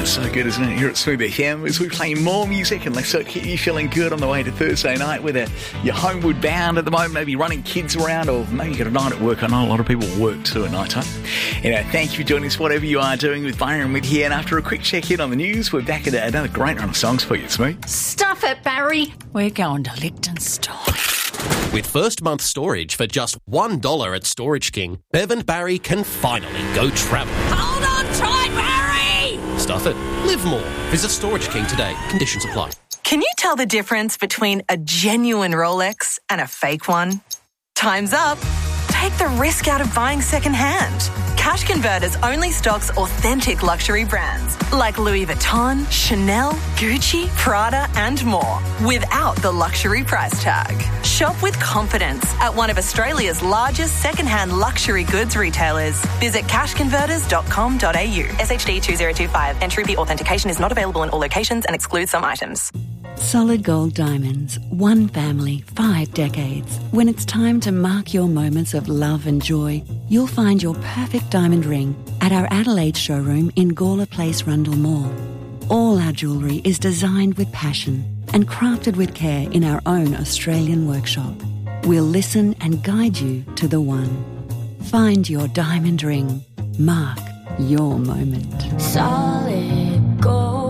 So good, isn't it? Here at Smooth FM as we play more music and let's keep you feeling good on the way to Thursday night, whether you're homeward bound at the moment, maybe running kids around, or maybe you've got a night at work. I know a lot of people work too at night time. Thank you for joining us, whatever you are doing, with Byron with here. And after a quick check-in on the news, we're back at another great run of songs for you, Smooth. Stuff it, Barry. We're going to Liechtenstein. With first month storage for just $1 at Storage King, Bev and Barry can finally go travel. Hold on tight, Barry! Stuff it. Live more. Visit Storage King today. Conditions apply. Can you tell the difference between a genuine Rolex and a fake one? Time's up. Take the risk out of buying secondhand. Cash Converters only stocks authentic luxury brands like Louis Vuitton, Chanel, Gucci, Prada and more without the luxury price tag. Shop with confidence at one of Australia's largest secondhand luxury goods retailers. Visit cashconverters.com.au. SHD 2025. Entry fee authentication is not available in all locations and excludes some items. Solid Gold Diamonds, one family, 5 decades. When it's time to mark your moments of love and joy, you'll find your perfect diamond ring at our Adelaide showroom in Gawler Place, Rundle Mall. All our jewellery is designed with passion and crafted with care in our own Australian workshop. We'll listen and guide you to the one. Find your diamond ring. Mark your moment. Solid Gold.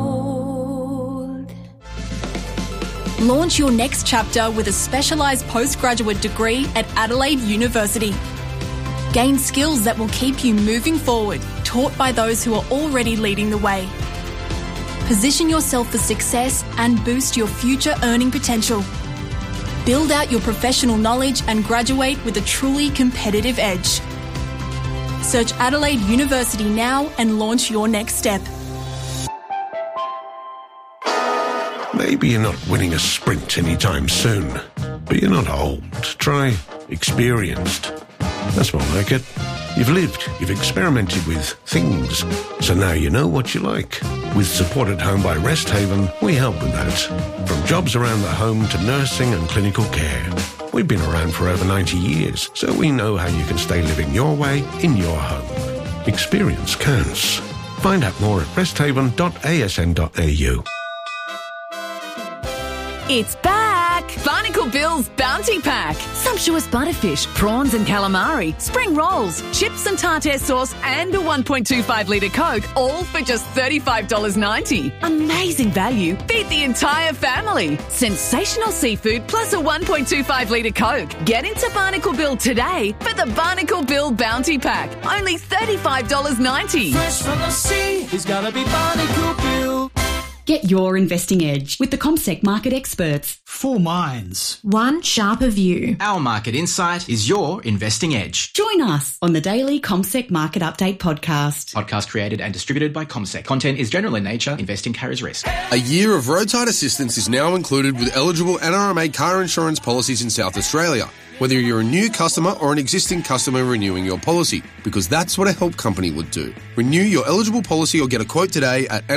Launch your next chapter with a specialised postgraduate degree at Adelaide University. Gain skills that will keep you moving forward, taught by those who are already leading the way. Position yourself for success and boost your future earning potential. Build out your professional knowledge and graduate with a truly competitive edge. Search Adelaide University now and launch your next step. Maybe you're not winning a sprint anytime soon, but you're not old. Try experienced. That's more like it. You've lived, you've experimented with things, so now you know what you like. With Support at Home by Rest Haven, we help with that. From jobs around the home to nursing and clinical care. We've been around for over 90 years, so we know how you can stay living your way in your home. Experience counts. Find out more at resthaven.asn.au. It's back! Barnacle Bill's Bounty Pack. Sumptuous butterfish, prawns and calamari, spring rolls, chips and tartare sauce and a 1.25 litre Coke, all for just $35.90. Amazing value. Feed the entire family. Sensational seafood plus a 1.25 litre Coke. Get into Barnacle Bill today for the Barnacle Bill Bounty Pack. Only $35.90. Fresh from the sea, it's gotta be Barnacle Bill. Get your investing edge with the CommSec market experts. 4 minds. One sharper view. Our market insight is your investing edge. Join us on the daily CommSec Market Update podcast. Podcast created and distributed by CommSec. Content is general in nature. Investing carries risk. A year of roadside assistance is now included with eligible NRMA car insurance policies in South Australia. Whether you're a new customer or an existing customer renewing your policy, because that's what a help company would do. Renew your eligible policy or get a quote today at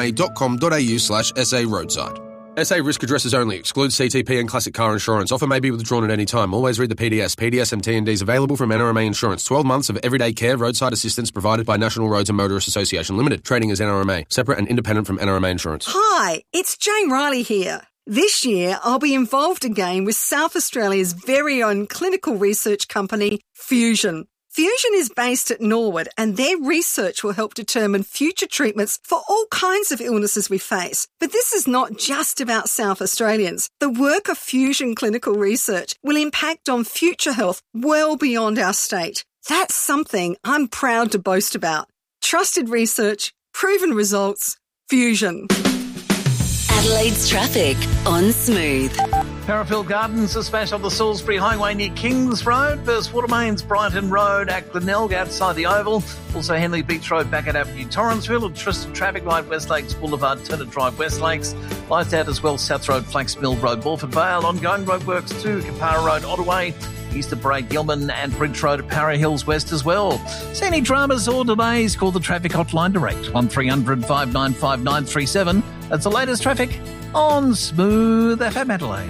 nrma.com.au/SA roadside. SA risk addresses only. Excludes CTP and classic car insurance. Offer may be withdrawn at any time. Always read the PDS. PDS and T&Ds available from NRMA Insurance. 12 months of everyday care roadside assistance provided by National Roads and Motorists Association Limited. Trading as NRMA. Separate and independent from NRMA Insurance. Hi, it's Jane Riley here. This year, I'll be involved again with South Australia's very own clinical research company, Fusion. Fusion is based at Norwood, and their research will help determine future treatments for all kinds of illnesses we face. But this is not just about South Australians. The work of Fusion Clinical Research will impact on future health well beyond our state. That's something I'm proud to boast about. Trusted research, proven results, Fusion. Adelaide's traffic on Smooth. Parafield Gardens, a smash on the Salisbury Highway near Kings Road. First Watermains, Brighton Road at Glenelg outside the Oval. Also Henley Beach Road back at Avenue Torrensville. A twisted traffic light West Lakes Boulevard, Turnett Drive, West Lakes. Lights out as well South Road, Flax Mill Road, Borford Vale. Ongoing roadworks to Kapara Road, Ottaway. East of Bray, Gilman and Bridge Road at Para Hills West as well. See any dramas or delays? Call the traffic hotline direct 1300 595 937. That's the latest traffic on Smooth FM Adelaide.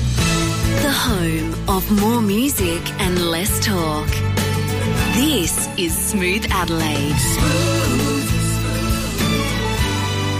The home of more music and less talk. This is Smooth Adelaide.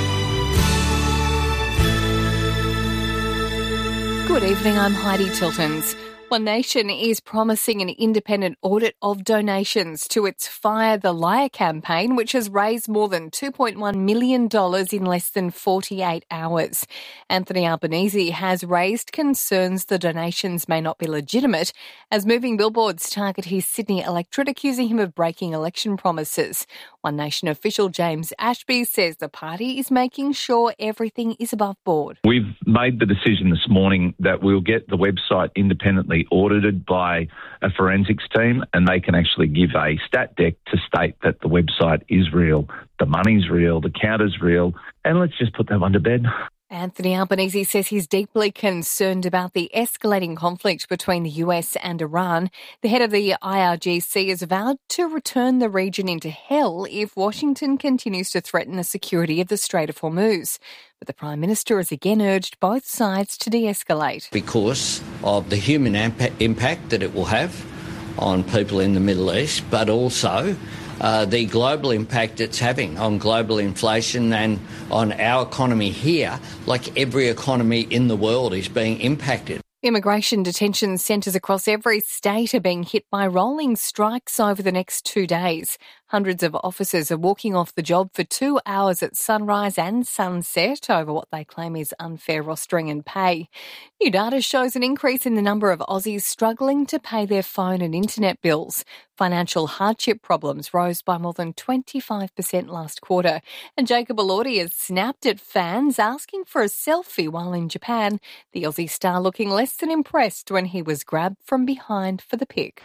Good evening, I'm Heidi Tiltons. One Nation is promising an independent audit of donations to its Fire the Liar campaign, which has raised more than $2.1 million in less than 48 hours. Anthony Albanese has raised concerns the donations may not be legitimate as moving billboards target his Sydney electorate, accusing him of breaking election promises. One Nation official James Ashby says the party is making sure everything is above board. We've made the decision this morning that we'll get the website independently audited by a forensics team, and they can actually give a stat deck to state that the website is real, the money's real, the count is real, and let's just put that one to bed. Anthony Albanese says he's deeply concerned about the escalating conflict between the US and Iran. The head of the IRGC has vowed to return the region into hell if Washington continues to threaten the security of the Strait of Hormuz. But the Prime Minister has again urged both sides to de-escalate. Because of the human impact that it will have on people in the Middle East, but also the global impact it's having on global inflation and on our economy here, like every economy in the world is being impacted. Immigration detention centres across every state are being hit by rolling strikes over the next 2 days. Hundreds of officers are walking off the job for 2 hours at sunrise and sunset over what they claim is unfair rostering and pay. New data shows an increase in the number of Aussies struggling to pay their phone and internet bills. Financial hardship problems rose by more than 25% last quarter. And Jacob Elordi has snapped at fans asking for a selfie while in Japan. The Aussie star looking less than impressed when he was grabbed from behind for the pic.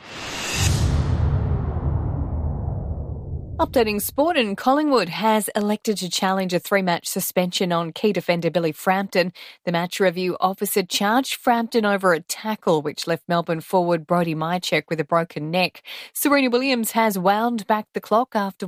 Updating sport, and Collingwood has elected to challenge a 3-match suspension on key defender Billy Frampton. The match review officer charged Frampton over a tackle which left Melbourne forward Brody Mychek with a broken neck. Serena Williams has wound back the clock after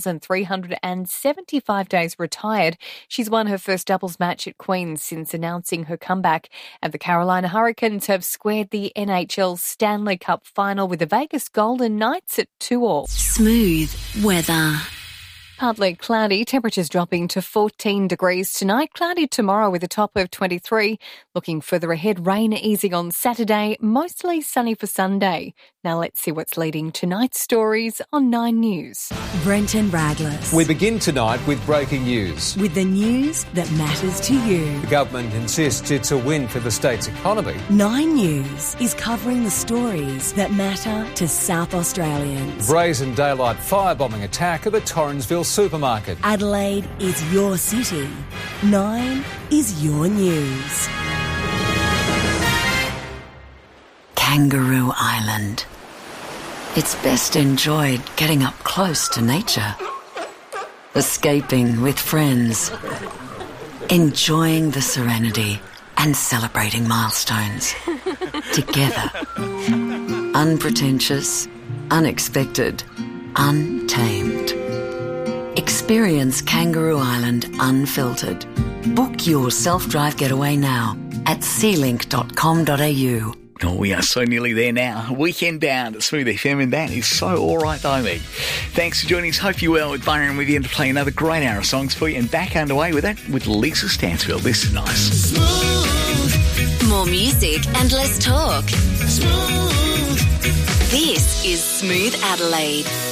1,375 days retired. She's won her first doubles match at Queen's since announcing her comeback. And the Carolina Hurricanes have squared the NHL Stanley Cup final with the Vegas Golden Knights at 2-2. Smooth weather. Partly cloudy, temperatures dropping to 14 degrees tonight. Cloudy tomorrow with a top of 23. Looking further ahead, rain easing on Saturday, mostly sunny for Sunday. Now let's see what's leading tonight's stories on 9 News. Brenton Radless. We begin tonight with breaking news. With the news that matters to you. The government insists it's a win for the state's economy. 9 News is covering the stories that matter to South Australians. Brazen daylight firebombing attack at the Torrensville supermarket. Adelaide is your city. 9 is your news. Kangaroo Island. It's best enjoyed getting up close to nature. Escaping with friends. Enjoying the serenity and celebrating milestones. Together. Unpretentious, unexpected, untamed. Experience Kangaroo Island unfiltered. Book your self-drive getaway now at sealink.com.au. Oh, we are so nearly there now. Weekend bound at Smooth FM, and that is so all right by me. Thanks for joining us. Hope you're well. With Byron with you to play another great hour of songs for you, and back underway with that with Lisa Stansfield. This is nice. Smooth. More music and less talk. Smooth. This is Smooth Adelaide.